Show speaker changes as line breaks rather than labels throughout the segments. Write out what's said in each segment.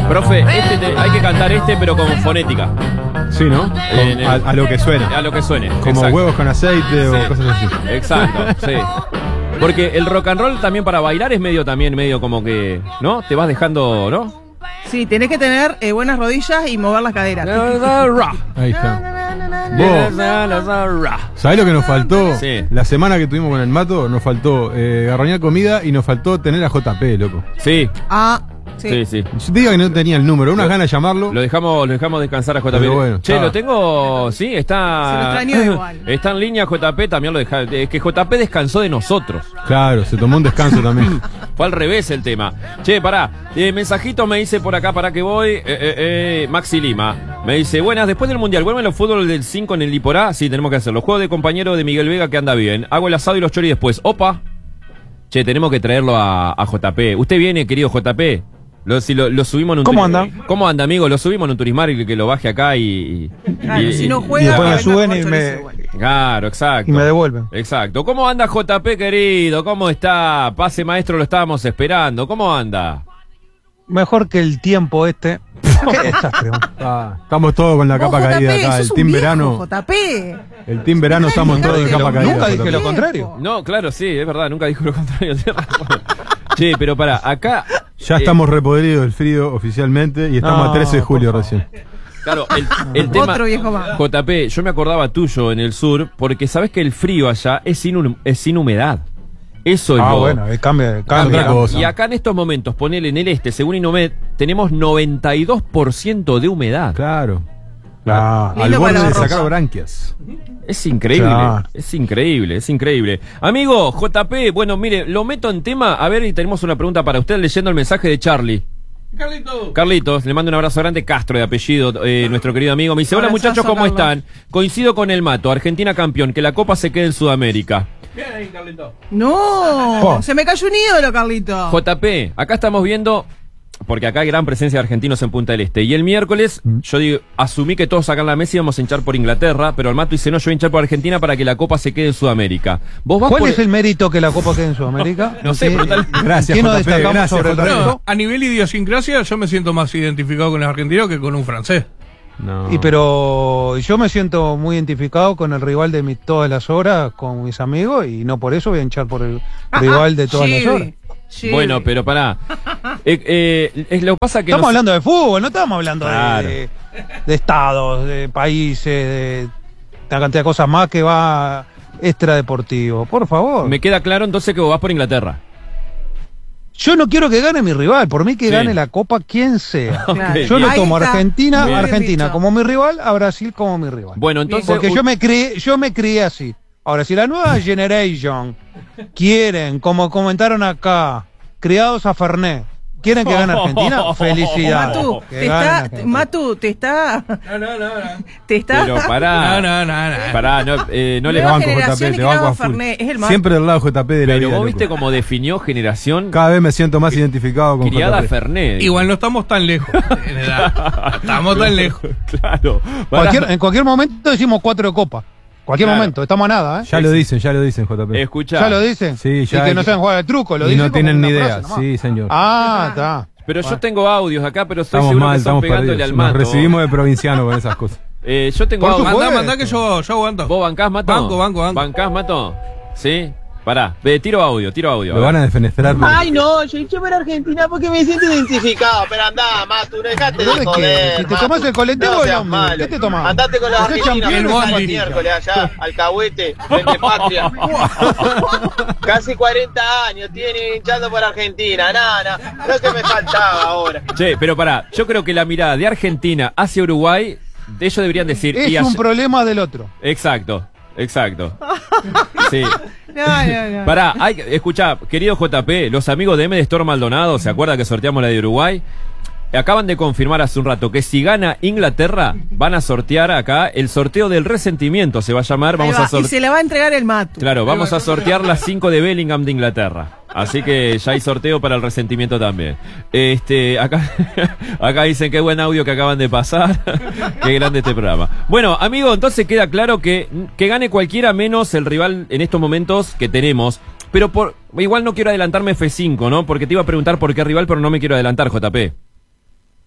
Profe, hay que cantar pero con fonética.
Sí, ¿no? A lo que suena.
A lo que suene.
Como
exacto.
huevos con aceite o cosas así.
Exacto, sí. Porque el rock and roll también para bailar es medio como que, ¿no? Te vas dejando, ¿no?
Sí, tenés que tener buenas rodillas y mover las caderas.
Ahí está. Vos, ¿sabés lo que nos faltó?
Sí.
La semana que tuvimos con el Mato, nos faltó garroñar comida y nos faltó tener a JP, loco.
Sí.
Sí.
Sí.
Yo te digo que no tenía el número, unas ganas de llamarlo.
Lo dejamos descansar a JP.
Pero bueno,
che, lo tengo, sí, está.
Se lo extrañó igual.
Está en línea JP, también lo deja. Es que JP descansó de nosotros.
Claro, se tomó un descanso también.
Fue al revés el tema. Che, pará. Mensajito me dice por acá, para que voy. Maxi Lima. Me dice, buenas, después del Mundial, ¿vuelven los fútbol del 5 en el Liporá? Sí, tenemos que hacerlo. Juego de compañero de Miguel Vega que anda bien. Hago el asado y los choris después. Opa. Che, tenemos que traerlo a JP. ¿Usted viene, querido JP? Lo subimos en un
¿Cómo anda?
¿Cómo anda, amigo? Lo subimos en un turismar y que lo baje acá
Claro, si no
Y
juega,
después me
que
suben
venga
y
con
me,
chorizo igual.
Claro, exacto.
y me devuelven.
Exacto. ¿Cómo anda JP, querido? ¿Cómo está? Pase, maestro, lo estábamos esperando. ¿Cómo anda?
Mejor que el tiempo este. ¿Qué desastre?
Estamos todos con la capa
Vos,
caída
JP,
acá. El
sos un
team
viejo,
verano.
JP.
El team verano estamos todos en capa caída.
Nunca dije
JP.
lo contrario.
No, claro, sí, es verdad. Nunca dijo lo contrario. Che, pero pará, acá...
Ya estamos repodridos del frío oficialmente y estamos a 13 de julio recién.
Claro, el tema...
Otro viejo más.
JP, yo me acordaba tuyo en el sur, porque sabés que el frío allá es sin humedad. Eso es
Bueno, cambia.
Otra cosa.
Y acá en estos momentos, ponele en el según Inomed, tenemos 92% de humedad.
Claro.
Claro.
Al
Lindo
borde
para
de
la
sacar
ropa.
branquias.
Es increíble,
Claro.
es increíble. Amigo, JP, bueno, mire, lo meto en tema, a ver, y tenemos una pregunta para usted leyendo el mensaje de Charlie. Carlitos, le mando un abrazo grande, Castro de apellido, nuestro querido amigo. Me dice, hola
Abrazazo,
muchachos, ¿cómo
Carlos.
están? Coincido con el Mato, Argentina campeón, que la copa se quede en Sudamérica.
No, se me cayó un ídolo, Carlito.
JP, acá estamos viendo, porque acá hay gran presencia de argentinos en Punta del Este, y el miércoles, yo digo, asumí que todos acá en la mesa íbamos a hinchar por Inglaterra, pero el Mato dice, no, yo voy a hinchar por Argentina para que la copa se quede en Sudamérica. ¿Vos vas
¿Cuál
por...
es el mérito que la Copa quede en Sudamérica?
No sé, pero tal-
Gracias,
¿Qué nos
JP,
destacamos
gracias,
sobre el
JP.
resto?
No, a nivel idiosincrasia yo me siento más identificado con el argentino que con un francés.
No.
Pero yo me siento muy identificado con el rival de todas las horas, con mis amigos, y no por eso voy a hinchar por el rival de todas las horas.
Sí.
Bueno, pero pará. Es lo que pasa que
Estamos
no sé-
hablando de fútbol, no estamos hablando
Claro.
de estados, de países, de una cantidad de cosas más que va extradeportivo. Por favor.
Me queda claro entonces que vos vas por Inglaterra.
Yo no quiero que gane mi rival, por mí que
Sí.
gane la Copa quien sea.
Claro.
Yo lo
Ahí
tomo a
está.
Argentina,
Bien.
Argentina
dicho.
como mi rival, a Brasil como mi rival.
Bueno, entonces...
Porque yo me crié así. Ahora, si la nueva generation quieren, como comentaron acá, criados a Fernet, quieren que gane Argentina, felicidades.
Matu,
Que gane Argentina.
te está.
No.
Te está.
Pero pará.
No.
Pará, no le
Nueva
banco,
generación
JP,
y
te banco
criado
a full.
Fernet, es el más.
Siempre del lado JP de la
Pero
vida,
vos viste
loco.
cómo definió generación
Cada vez me siento más identificado con
criada
JP.
Fernet.
Igual no estamos tan lejos en edad. Estamos tan lejos.
Claro. Pará.
En cualquier momento decimos 4 de Copa. Cualquier
Claro.
momento, estamos a nada, ¿eh?
Ya lo dicen, JP.
Escuchá.
¿Ya lo dicen?
Sí, ya
Y que
hay
no
que-
saben jugar al truco, lo
y
dicen
no
como
tienen
una
ni
frase
idea.
nomás.
Sí, señor.
Ah, está.
Pero yo tengo audios acá, pero estoy
Estamos
seguro
mal,
que están
estamos
pegándole
perdidos.
al
Nos
Mato.
recibimos de provinciano con esas cosas.
Yo tengo
Por
audios.
supuesto.
Mandá que yo aguanto.
¿Vos bancás, Mato?
Banco.
¿Bancás, Mato? ¿Sí? Pará. Tiro audio.
Lo van a defenestrar.
Ay, no, yo hincho por Argentina porque me siento identificado. Pero andá, Matu, no dejate de
¿Pero de qué?
joder.
Si te
Matu.
tomás el colectivo
No
o el
seas
ómnibus,
malo.
¿qué te tomás?
Andate con los
¿Hacés
argentinos,
champiñón?
El
nos vamos
bondi.
el miércoles allá, alcahuete, vende patria. Casi 40 años tiene hinchando por Argentina, nada, lo que me faltaba ahora.
Che, pero pará. Yo creo que la mirada de Argentina hacia Uruguay, ellos deberían decir...
Es
y
un
hacia-
problema del otro.
Exacto. Sí.
No.
Pará, escuchá, querido JP, los amigos de M de Storm Maldonado, ¿se acuerda que sorteamos la de Uruguay? Acaban de confirmar hace un rato que si gana Inglaterra, van a sortear acá el sorteo del resentimiento, se va a llamar.
Ahí
Vamos
va,
a
y
sortear.
se la va a entregar el Matu.
Claro, vamos a sortear las 5 de Bellingham de Inglaterra. Así que ya hay sorteo para el resentimiento también. Acá dicen qué buen audio que acaban de pasar. Qué grande este programa. Bueno, amigo, entonces queda claro que gane cualquiera menos el rival en estos momentos que tenemos. Pero igual no quiero adelantarme F5, ¿no? Porque te iba a preguntar por qué rival, pero no me quiero adelantar, JP.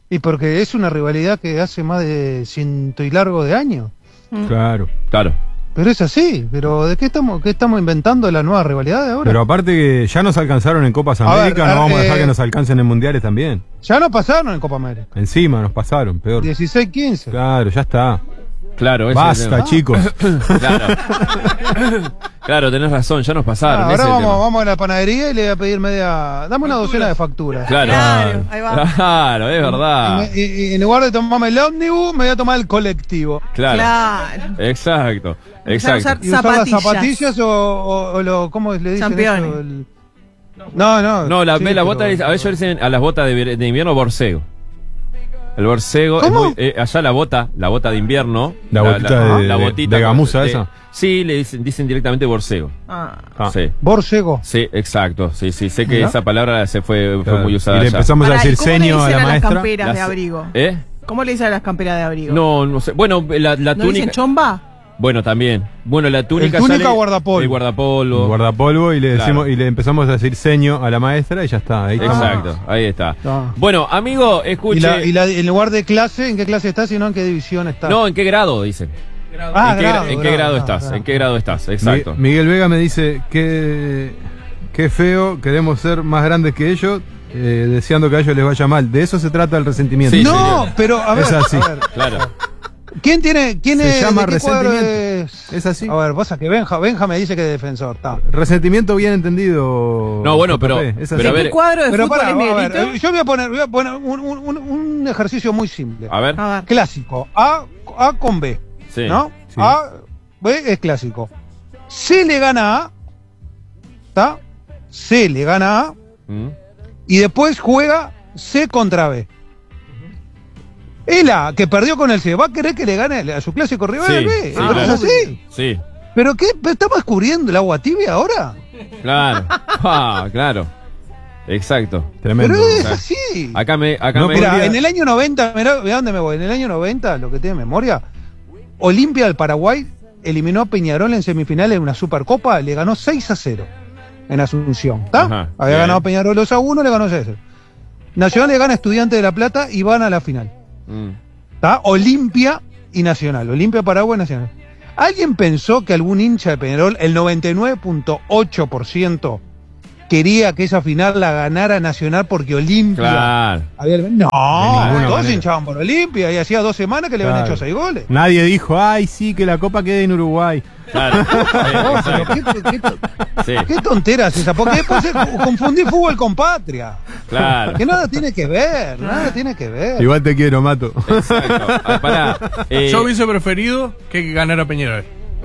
Y porque es una rivalidad que hace más de 100 y largo de años.
Claro.
Claro.
Pero es así. Pero ¿de qué estamos inventando la nueva rivalidad de ahora?
Pero aparte que ya nos alcanzaron en Copas
A ver,
América, no vamos a dejar que nos alcancen en mundiales también.
Ya nos pasaron en Copa América.
Encima nos pasaron, peor.
16-15.
Claro, ya está.
Claro, ese es el
Basta,
tema.
chicos.
Claro. Claro, tenés razón, ya nos pasaron.
Ahora
ese es el tema.
vamos a la panadería y le voy a pedir dame una docena de facturas.
Claro.
Claro, ahí va.
Claro, es verdad.
Y en lugar de tomarme el ómnibus, me voy a tomar el colectivo.
Claro.
Claro.
Exacto.
Empezar a usar
Exacto.
Y usar las
zapatillas.
zapatillas o lo, ¿cómo le dicen
Championes.
eso? No,
No, la
sí,
bota,
pero-
a veces dicen a las botas de invierno borsego. El borsego, es
¿Cómo?
allá la bota de invierno.
La botita
la
de
botita
gamuza
de-
esa.
Sí, le dicen directamente borsego.
Ah.
Ah.
Sí.
Borsego.
Sí, exacto. Sí, sé que
¿No?
esa palabra fue
Claro.
muy usada
Y le
allá.
empezamos a
Pará, ¿y
decir
cómo le
seño a
dicen
la
las
maestra.
camperas de
Las-
abrigo?
¿Eh?
¿Cómo le dicen a las camperas de abrigo?
No sé. Bueno, la
¿No
túnica.
dicen chomba?
Bueno, también. Bueno, la túnica.
El túnica
sale-
guardapolvo.
El guardapolvo.
Guardapolvo y le decimos
Claro.
y le empezamos a decir seño a la maestra y ya está. Ahí estamos.
Exacto, ahí está.
Ah.
Bueno, amigo, escuche.
En lugar de clase, ¿en qué clase estás? Sino en qué división estás.
No, ¿en qué grado? Dice.
Ah,
¿En qué grado estás?
grado.
¿En qué grado estás? Exacto.
Miguel Vega me dice que qué feo, queremos ser más grandes que ellos, deseando que a ellos les vaya mal. De eso se trata el resentimiento.
Sí,
No,
señor.
pero a ver,
Es así.
a ver,
Claro.
¿quién
Se
es?
llama
¿de qué cuadro
resentimiento. Es así.
A ver, pasa que Benja me dice que es defensor, está.
Resentimiento bien entendido.
No, bueno, pero-
JP, es así.
pero a
¿En
ver,
qué cuadro de
Pero
fútbol
para,
es
a ver,
Miguelito?
yo voy a poner un ejercicio muy simple.
A ver.
A ver.
Clásico. A con B.
Sí.
¿No?
Sí.
A, B es clásico. C le gana A. ¿Está? C le gana A.
Mm.
Y después juega C contra B. El A, que perdió con el C, va a querer que le gane a su clásico rival
Sí,
el B.
sí,
Pero es
claro.
así.
Sí,
¿Pero qué? ¿Estamos descubriendo el agua tibia ahora?
claro. Ah, claro. Exacto.
Tremendo.
Pero es
sea,
así.
Acá me.
No,
Mira,
podría-
en el año 90, mirá dónde me voy. En el año 90, lo que tiene memoria, Olimpia del Paraguay eliminó a Peñarol en semifinales de una Supercopa, le ganó 6-0 en Asunción. ¿Está?
Ajá,
Había
bien.
ganado Peñarol 2-1, le ganó 6-0. Nacional le gana a Estudiantes de La Plata y van a la final.
Mm.
¿Está? Olimpia y Nacional. Olimpia, Paraguay, Nacional. ¿Alguien pensó que algún hincha de Peñarol, el 99.8%, quería que esa final la ganara Nacional porque Olimpia
Claro.
había... No,
ninguna
todos
manera.
hinchaban por Olimpia y hacía 2 semanas que le habían
Claro.
hecho 6 goles.
Nadie dijo, ay, sí, que la copa quede en Uruguay.
Claro.
No, pero
Exacto. Sí,
¿qué tonteras es esa? Porque después confundí fútbol con patria.
claro.
Que nada tiene que ver, nada tiene que ver.
Igual te quiero, Mato.
Exacto. Ah, pará.
Yo hubiese preferido que ganara Peñarol.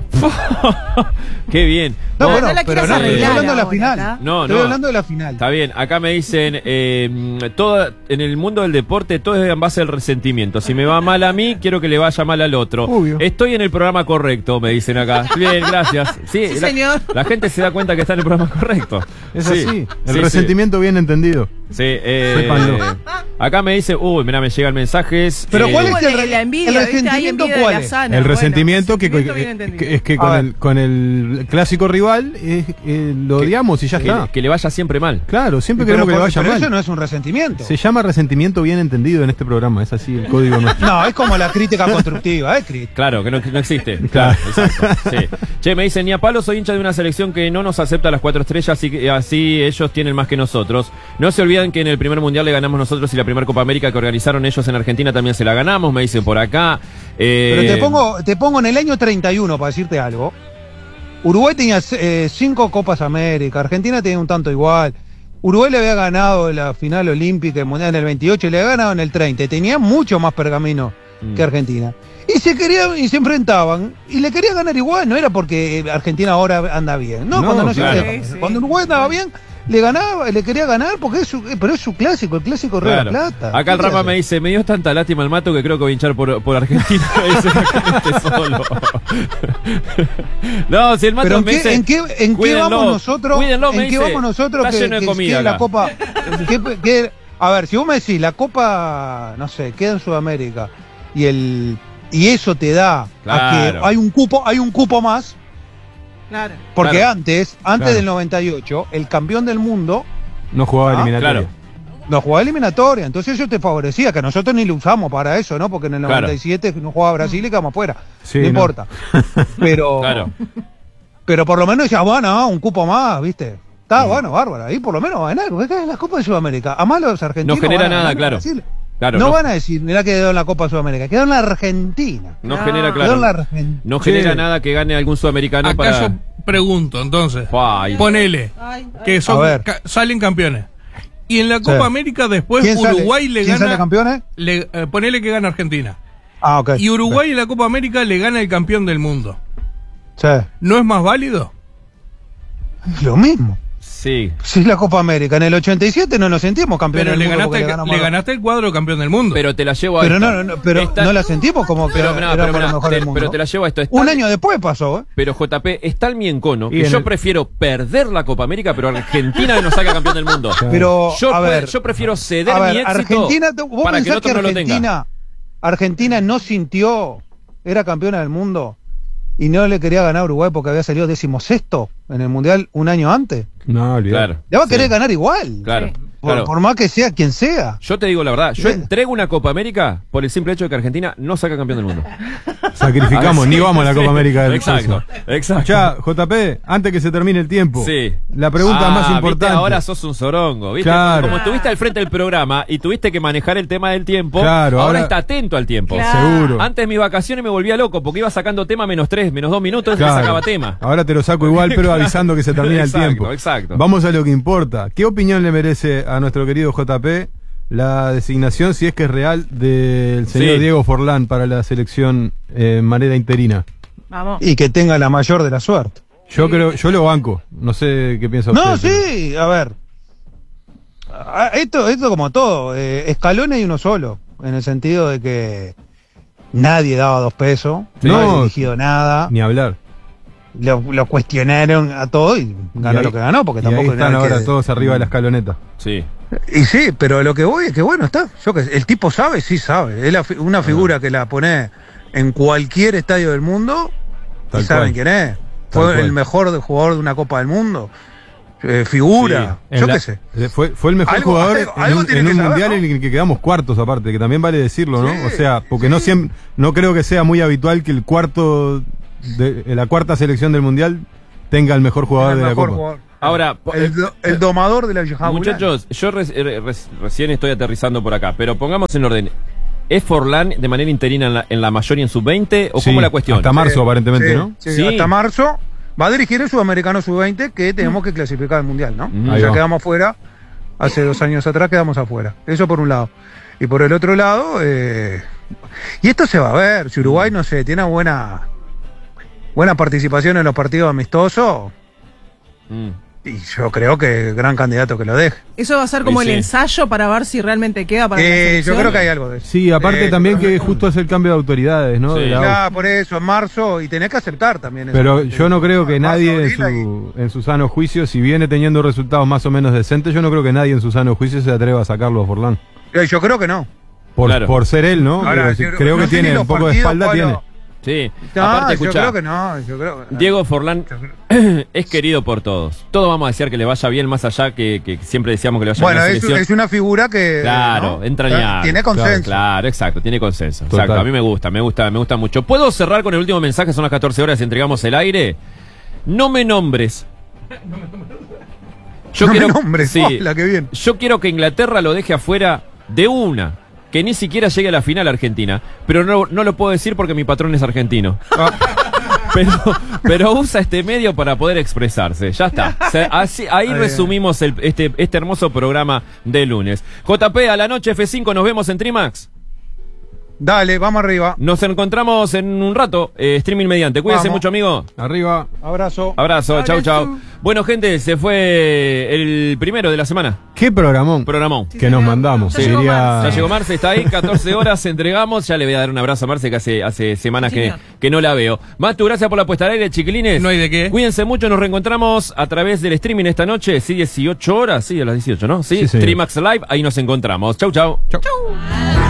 Qué bien.
No,
No,
bueno,
no la
pero
quieras
no, estoy
arreglar
hablando de la
ahora,
final.
¿tá?
No,
Estoy
no.
hablando de la final.
Está bien, acá me dicen, en el mundo del deporte todo es en base al resentimiento. Si me va mal a mí, quiero que le vaya mal al otro.
Obvio.
Estoy en el programa correcto, me dicen acá. Bien, gracias. Sí,
Sí, señor.
La gente se da cuenta que está en el programa correcto.
Es
Sí,
así. El
sí,
resentimiento bien entendido.
Sí,
Sépanlo.
acá me dice, mirá, me llegan mensajes.
Pero ¿cuál es
Bueno, la envidia, ¿viste? Hay
resentimiento
envidia de
cuál
la
es?
sana.
El
Bueno,
resentimiento
resentimiento bien entendido.
es que
A ver.
con el clásico rival lo odiamos y ya está.
que le vaya siempre mal.
Claro, siempre
Pero,
queremos que le vaya
pero
mal.
eso no es un resentimiento.
Se llama resentimiento bien entendido en este programa, es así el código nuestro.
No, es como la crítica constructiva, Cris.
Claro, que no existe.
Claro.
Exacto. Sí. Che, me dicen, ni a palo soy hincha de una selección que no nos acepta las 4 estrellas, así ellos tienen más que nosotros. No se olviden que en el primer mundial le ganamos nosotros y la primera Copa América que organizaron ellos en Argentina también se la ganamos, me dicen por acá.
Pero te pongo en el año 31 para decirte algo. Uruguay tenía 5 Copas América, Argentina tenía un tanto igual. Uruguay le había ganado la final olímpica y mundial en el 28 y le había ganado en el 30. Tenía mucho más pergamino que Argentina. Y se enfrentaban y le quería ganar igual. No era porque Argentina ahora anda bien. No,
No,
cuando no
claro.
se
Sí, sí.
Cuando Uruguay andaba bien, le quería ganar porque pero es su clásico, el clásico Río de la
Claro.
Plata.
Acá el
¿Qué
Rama
hace?
me dice, me dio tanta lástima el Mato que creo que voy a hinchar por Argentina. Dice, este solo. No, si el Mato
Pero
me dice,
¿en qué
cuídenlo,
vamos nosotros?
cuídenlo, me
¿En qué
dice,
vamos nosotros
está lleno de comida
que la
acá.
Copa? A ver, si vos me decís, la Copa, no sé, queda en Sudamérica y eso te da a
Claro.
que hay un cupo más,
Claro.
porque
Claro.
antes
Claro.
del 98, el campeón del mundo
No jugaba
Ah,
eliminatoria.
claro.
No jugaba eliminatoria, entonces eso te favorecía, que a nosotros ni lo usamos para eso, ¿no? Porque en el
Claro.
97 no jugaba Brasil y quedamos afuera.
Sí,
no
no.
importa. Pero,
Claro.
pero por lo menos decías, bueno, un cupo más, ¿viste? Está bueno, bárbaro. Ahí por lo menos van a ganar, porque es la Copa de Sudamérica. Además los argentinos
No genera
van a
nada,
ganar
claro.
Brasil.
Claro,
no
no.
van a decir, mirá que quedó en la Copa de Sudamérica, quedó en la Argentina.
No
Ah.
genera,
Quedó en la
claro.
Argentina.
No genera
Sí.
nada que gane algún sudamericano
Acá
para.
yo pregunto, entonces.
Ay.
Ponele
Ay, ay.
que son
A ver.
salen campeones. Y en la Copa
Sí.
América después
¿Quién sale?
Uruguay le
¿Quién
gana.
sale campeones?
Ponele que gana Argentina.
Ah, ok.
Y Uruguay en la Copa América le gana el campeón del mundo.
Sí.
¿No es más válido?
Lo mismo.
Sí.
Si es la Copa América. En el 87 no nos sentimos campeones
Pero
del
le
mundo porque
ganaste,
ganamos.
le ganaste el cuadro campeón del mundo.
Pero te la llevo a
Pero
esta.
pero
Esta-
no la sentimos como que
Pero,
éramos
no, pero,
los
mirá,
mejores del mundo.
pero te la llevo a esto.
Un año después pasó, ¿eh?
Pero JP, está el miencono,
Y
que
en
yo
el-
prefiero perder la Copa América, pero Argentina que nos saca campeón del mundo.
Pero,
Yo,
a ver,
yo prefiero ceder
a
mi
ver,
éxito
Argentina, vos
para que el
pensás
otro
que
no lo tenga.
Argentina no sintió, era campeona del mundo y no le quería ganar a Uruguay porque había salido 16º en el Mundial un año antes.
No, olvidar.
Claro.
Le va a querer
Sí.
ganar igual.
Claro.
Sí.
Claro.
Por más que sea quien sea.
Yo te digo la verdad, yo
Sí.
entrego una Copa América por el simple hecho de que Argentina no saca campeón del mundo.
Sacrificamos, ni vamos a la
Sí,
Copa América del
Exacto,
próximo.
exacto.
Ya, JP, antes que se termine el tiempo.
Sí.
La pregunta más
¿viste?
importante.
Ahora sos un sorongo, ¿viste?
Claro.
Como estuviste al frente del programa y tuviste que manejar el tema del tiempo,
Claro,
ahora
ahora-
está atento al tiempo.
Claro.
Seguro.
Antes de mis vacaciones me volvía loco porque iba sacando tema -3, -2 minutos y
Claro.
sacaba tema.
Ahora te lo saco igual, pero avisando que se termina
Exacto,
el tiempo.
exacto.
Vamos a lo que importa. ¿Qué opinión le merece a nuestro querido JP la designación, si es que es real, del señor
Sí.
Diego Forlán para la selección en manera interina?
Vamos.
Y que tenga la mayor de la suerte.
Yo creo, yo lo banco. No sé qué piensa
No,
usted. pero-
sí, a ver. Esto como todo, escalones y uno solo, en el sentido de que nadie daba 2 pesos,
Sí.
no
No.
ha dirigido nada,
Ni hablar.
lo cuestionaron a todo y ganó
Y ahí-
lo que ganó, porque
y ahí
tampoco
están
era
ahora
que-
todos arriba de la escaloneta.
Sí.
Y sí, pero lo que voy es que bueno, está, el tipo sabe, sí sabe, es una figura que la pone en cualquier estadio del mundo
Tal
y saben
cual.
quién es.
Tal
Fue
cual.
el mejor jugador de una Copa del Mundo. Figura,
En
yo
la-
qué sé.
Fue el mejor
Algo-
jugador
algo
en
tiene
un
que saber,
mundial
¿no?
en el que quedamos cuartos aparte, que también vale decirlo, ¿no?
Sí,
O sea, porque no siempre, no creo que sea muy habitual que el cuarto de la cuarta selección del mundial tenga el mejor jugador
El
de la
mejor
Copa.
jugador.
Ahora,
El domador de la Yajá.
muchachos, yo recién estoy aterrizando por acá, pero pongamos en orden. ¿Es Forlán de manera interina en la mayor y en sub-20 o
Sí,
cómo la cuestión?
hasta marzo aparentemente, ¿no?
Sí,
Sí.
hasta marzo va a dirigir el Sudamericano Sub-20 que tenemos que clasificar al Mundial, ¿no?
Ahí
Ya
va.
quedamos afuera, hace 2 años atrás quedamos afuera. Eso por un lado. Y por el otro lado, y esto se va a ver, si Uruguay, no sé, tiene buena participación en los partidos amistosos,
Mm.
y yo creo que gran candidato que lo deje.
Eso va a ser como
Sí,
el
sí.
ensayo para ver si realmente queda para la
Yo
selección.
creo que hay algo de eso.
Sí, aparte también que
seguramente.
justo es el cambio de autoridades, ¿no?
Sí.
De la
Ya, por eso, en marzo, y tenés que aceptar también eso.
Pero yo no creo que
Marzo,
nadie
abril,
en su sano juicio, si viene teniendo resultados más o menos decentes, yo no creo que nadie en su sano juicio se atreva a sacarlo a Forlán.
Yo creo que no.
Claro.
Por ser él, ¿no?
Ahora,
Quiero decir,
yo-
creo
no
que
sé ni
tiene
los
un poco de
partidos,
espalda,
Pablo.
tiene.
Sí,
No,
aparte,
yo
escuchá,
creo que no. Yo creo que no.
Diego Forlán
Yo creo-
es querido por todos. Todos vamos a decir que le vaya bien, más allá que siempre decíamos que le vaya
Bueno,
bien a la
es
selección.
una figura que.
Claro,
¿no?
entrañable.
Tiene consenso.
Claro, exacto, tiene consenso.
Total.
Exacto, a mí me gusta mucho. ¿Puedo cerrar con el último mensaje? Son las 14 horas y entregamos el aire. No me nombres. Yo
No me
quiero,
nombres.
sí,
Hola, qué bien.
yo quiero que Inglaterra lo deje afuera de una. Que ni siquiera llegue a la final Argentina. Pero no lo puedo decir porque mi patrón es argentino. Pero usa este medio para poder expresarse. Ya está. O sea, ahí resumimos este hermoso programa de lunes. JP, a la noche F5, nos vemos en Trimax.
Dale, vamos arriba.
Nos encontramos en un rato, streaming mediante. Cuídense
Vamos.
mucho, amigo.
Arriba.
Abrazo.
Abrazo, chau,
Abrazo.
chau. Bueno, gente, se fue el primero de la semana.
¿Qué programón
Programón.
que nos mandamos?
Ya llegó
Diría-
Marce.
Ya llegó Marce, está ahí, 14 horas, entregamos. Ya le voy a dar un abrazo a Marce, que hace semanas
Sí, señor.
que no la veo. Matu, gracias por la puesta al aire, chiquilines.
No hay de qué.
Cuídense mucho, nos reencontramos a través del streaming esta noche. Sí, 18 horas, sí, a las 18, ¿no? Sí,
Sí, señor.
Trimax Live, ahí nos encontramos. Chau, chau.
Chau.